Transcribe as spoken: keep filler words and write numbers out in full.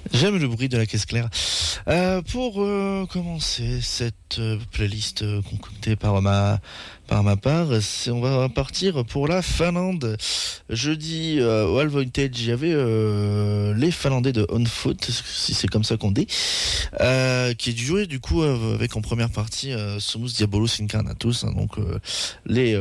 J'aime le bruit de la caisse claire. Euh, pour euh, commencer cette euh, playlist euh, concoctée par ma par ma part, c'est, on va partir pour la Finlande. Jeudi euh, au All Vintage, il y avait euh, les Finlandais de On Foot, si c'est comme ça qu'on dit, euh, qui jouaient du coup euh, avec en première partie euh, Somos Diabolos Incarnatus, hein, donc euh, les